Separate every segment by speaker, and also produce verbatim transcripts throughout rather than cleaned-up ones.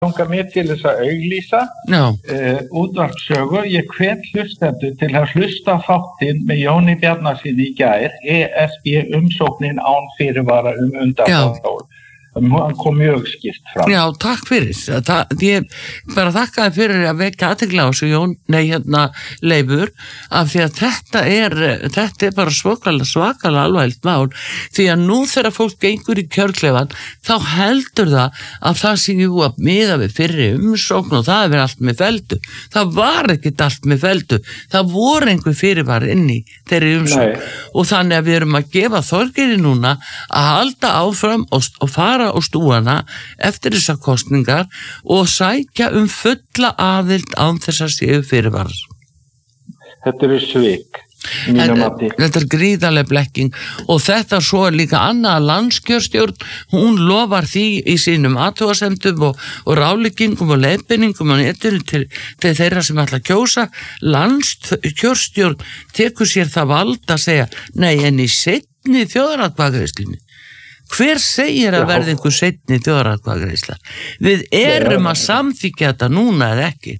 Speaker 1: langar mér til þess að auglýsa uh, útvarpssögu. Ég hvet hlustendur til að hlusta þáttinn með Jóni Bjarnasyni í gær, E S B umsóknin án fyrirvara um undanþágur. Hann kom mjög skýrt fram.
Speaker 2: Já, takk fyrir. Það, ég bara þakkaði fyrir að vekja athygli á þessu Jón, nei hérna Leifur, af því að þetta er, þetta er bara svakalega, svakalega alvarlegt mál, því að nú þegar fólk gengur í kjörklefan, þá heldur það að það sé jú að miða við fyrri umsókn og það er verið allt með feldu. Það var ekkert allt með feldu. Það voru einhver fyrirvar inn í þeirri umsókn. Nei. Og þannig að við erum að gefa Þorgeiri núna að halda áfram og, og fara á stúana eftir þessar kosningar og sækja um fulla aðild án þess að séu fyrirvarar.
Speaker 1: Þetta eru svik.
Speaker 2: Þetta, þetta er gríðarleg blekking og þetta svo er líka annað landskjörstjórn, hún lofar því í sínum athugasemdum og, og ráleggingum og leiðbeiningum og netinu til, til þeirra sem ætla að kjósa. Landskjörstjórn tekur sér það vald að segja nei, en í seinni þjóðaratkvæðagreiðslunni. Hver segir að verði einhver seinni þjóðaratkvæðagreiðsla? Við erum að samþykkja þetta núna eða ekki.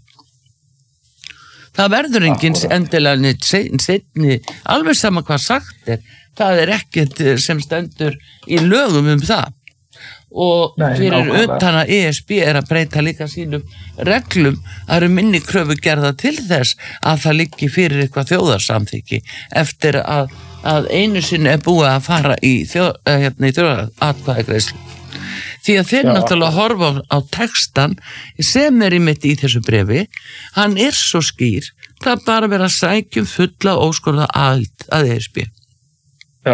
Speaker 2: Það verður enginn endilega neitt seinni, alveg sama hvað sagt er. Það er ekkert sem stendur í lögum um það. Og Nei, fyrir utan að E S B er að breyta líka sínum reglum, það eru minni kröfu gerða til þess að það liggi fyrir eitthvað þjóðarsamþykki eftir að að einu sinni er búið að fara í þjóð, hérna í þjóðaratkvæðagreiðslu. Því að þeir Já. náttúrulega horfa á, á textan sem er í mitt í þessu brefi, hann er svo skýr, það er bara verið að sækjum fulla óskorða aðild að E S B.
Speaker 1: Já.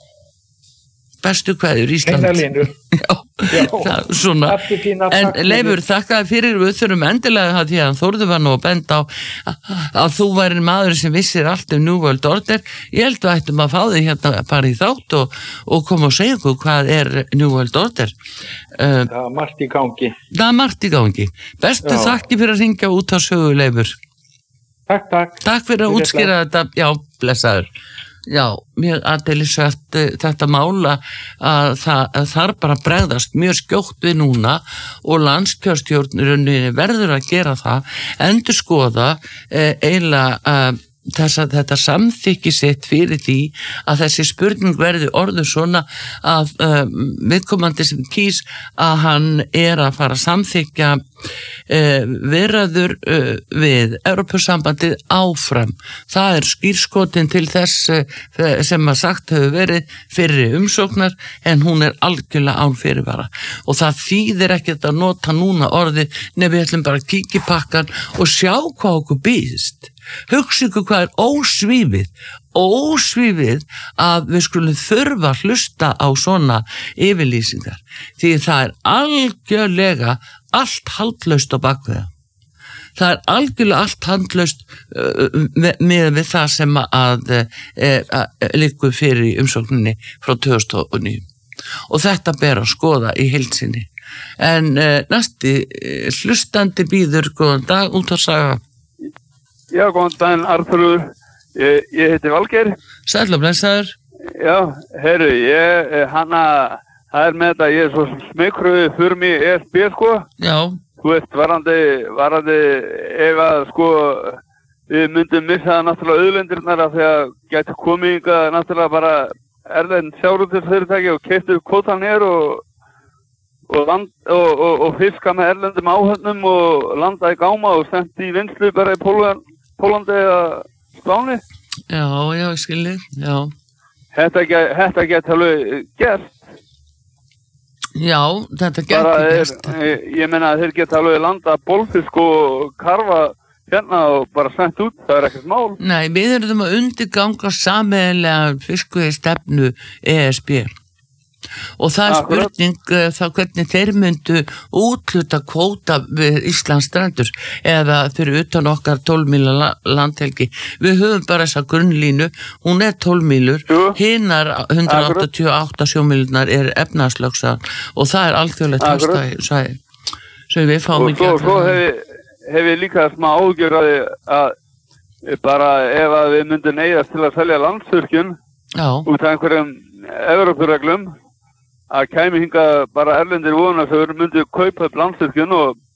Speaker 2: Bestu kveðjur Ísland.
Speaker 1: Eina línur.
Speaker 2: Já, Já. Það, svona. Fína, en Leifur, þakkaði fyrir, við þurfum endilega það því að Þórður var nú að benda á að, að þú væri maður sem vissir allt um New World Order. Ég held að ættum að fá þig hérna bara í þátt og, og koma og segja okkur hvað er New World Order. Uh,
Speaker 1: það er margt í gangi.
Speaker 2: Það er margt í gangi. Bestu Já. þakki fyrir að ringja út á sögu, Leifur.
Speaker 1: Takk, takk.
Speaker 2: Takk fyrir að útskýra þetta. Já, blessaður. Já, mjög aðdeilisvert þetta mála að það þarf bara að bregðast mjög skjótt við núna og landskjörstjórnirunni verður að gera það, endurskoða eh, eiginlega eh, þess að þetta samþykki sitt fyrir því að þessi spurning verði orðu svona að uh, viðkomandi sem kýs að hann er að fara að samþykja uh, viðræður uh, við Evrópusambandið áfram. Það er skýrskotin til þess uh, sem að sagt hefur verið fyrir umsóknar en hún er algjörlega án fyrirvara og það þýðir ekkert að nota núna orðið nefnir við ætlum bara að kíkja í pakkan og sjá hvað okkur býðst. Hugsa ykkur hvað er ósvífið, ósvífið að við skulum þurfa að hlusta á svona yfirlýsingar því það er algjörlega allt haldlaust á bakveða. Það er algjörlega allt handlaust uh, með, með við það sem að uh, liggur fyrir í umsókninni frá tvö þúsund og níu og þetta ber að skoða í heild sinni. En uh, næsti uh, hlustandi býður góðan dag út að saga.
Speaker 3: Já, góðan daginn, Arþrúður. Ég, ég heiti Valgeir.
Speaker 2: Sæll og blessaður.
Speaker 3: Já, herru, ég, hana, það er með þetta, ég er svo smekruði fyrir mig E S B, sko.
Speaker 2: Já.
Speaker 3: Þú veist, varandi, varandi, ef að, sko, við myndum missa náttúrulega auðlendirnar af því að gæti komið ykkar náttúrulega bara erlend sjávarútvegsfyrirtæki og keyptu kvótann hér og og, land, og, og, og fiska með erlendum áhöfnum og landa í gáma og sendi í vinnslu bara í Pólan, Pólandi eða Spáni.
Speaker 2: Já, já, ég skilji, já.
Speaker 3: Þetta get, þetta get alveg gert.
Speaker 2: Já, þetta getur gert.
Speaker 3: Ég, ég meina að þeir geta alveg landa bólfisk og karfa hérna og bara sendt út, það er ekkert mál.
Speaker 2: Nei, við erum að undirganga sameiginlega fiskveiðistefnu E S B. Og það er spurning uh, þá hvernig þeir myndu útluta kvóta við Íslands strendur eða fyrir utan okkar tólf míla landhelgi. Við höfum bara þessa grunnlínu, hún er tólf mílur, hinnar hundrað áttatíu og átta sjómílunar er efnahagslögsagan og það er alþjóðlegt hagstæði. Svo við fáum ekki
Speaker 3: að... Og svo hef, hef ég líka smá ágjör að, að bara ef að við myndum neyðast til að selja landsvirkjun út af einhverjum Evrópureglum að kæmi hinga bara erlendir vonar sem myndu kaupa upp landsvirkjun og